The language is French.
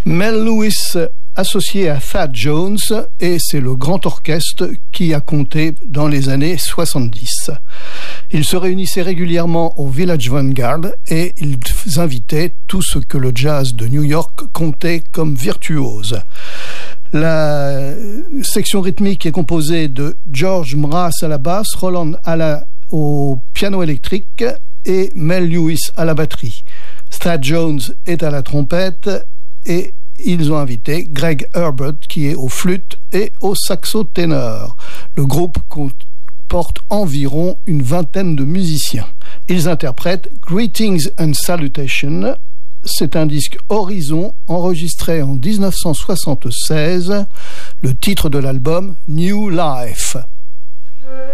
Mel Lewis associé à Thad Jones, et c'est le grand orchestre qui a compté dans les années 70. Ils se réunissaient régulièrement au Village Vanguard et ils invitaient tout ce que le jazz de New York comptait comme virtuose. La section rythmique est composée de George Mraz à la basse, Roland au piano électrique et Mel Lewis à la batterie. Thad Jones est à la trompette et ils ont invité Greg Herbert qui est aux flûtes et au saxo ténor. Le groupe comporte environ une vingtaine de musiciens. Ils interprètent Greetings and Salutations. C'est un disque Horizon enregistré en 1976. Le titre de l'album New Life.